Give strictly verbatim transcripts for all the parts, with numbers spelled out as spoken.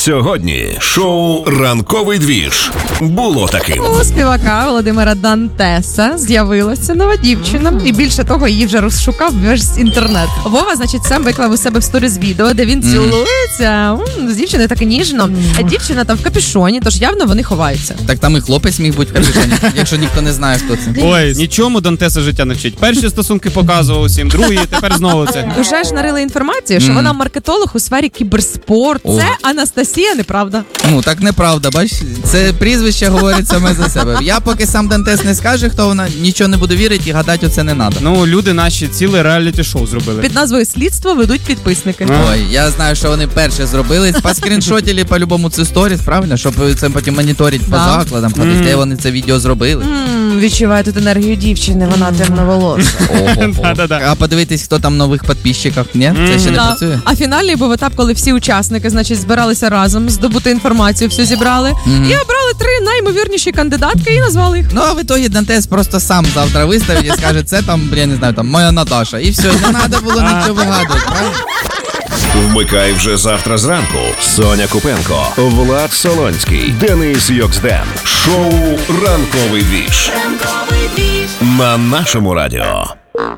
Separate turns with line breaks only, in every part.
Сьогодні шоу «Ранковий двіж» було таким.
У співака Володимира Дантеса з'явилася нова дівчина. І більше того, її вже розшукав весь інтернет. Вова, значить, сам виклав у себе в сторіс відео, де він цілується mm. з дівчиною так ніжно. Mm. А дівчина там в капюшоні, тож явно вони ховаються.
Так там і хлопець міг бути в капюшоні, якщо ніхто не знає, хто це.
Ой, нічому Дантеса життя не вчить. Перші стосунки показував усім, другі, тепер знову це.
Уже ж нарили інформацію, що mm. вона маркетолог у сфері кіберспорту. Це Анастасія, неправда?
Ну, так неправда, бач, це прізвище говорить саме за себе. Я поки сам Дантес не скаже, хто вона, нічого не буду вірити і гадати оце не треба.
Ну, люди наші ціле реаліті-шоу зробили.
Під назвою «Слідство» ведуть підписники.
А.
Ой, я знаю, що вони перше зробили. Поскріншотили по-любому це сторіс, правильно? Щоб це потім моніторити по
Да.
закладам, mm. де вони це відео зробили.
Mm, відчуваю тут енергію дівчини, вона темноволоса.
Да-да-да.
А подивитись, хто там нових підписчиків, ні? Це ще не
Да.
працює?
А фінальний був етап, коли всі учасники, значить, збиралися разом, здобути інформацію, все зібрали.
Мгм.
І обрали три наймовірніші кандидатки і назвали їх.
Ну, а в итоге Дантес просто сам завтра виставить і скаже, це там, я не знаю, там, моя Наташа. І все, не треба було нічого вигадувати, правильно?
Вмикай вже завтра зранку. Соня Купенко, Влад Солонський, Денис Йоксден. Шоу «Ранковий двіж» на нашому радіо.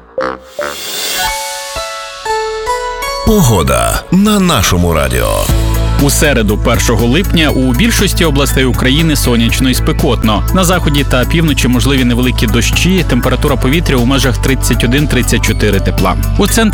Погода на нашому радіо.
У середу, першого липня, у більшості областей України сонячно і спекотно. На заході та півночі можливі невеликі дощі, температура повітря у межах тридцять один - тридцять чотири тепла. У центрі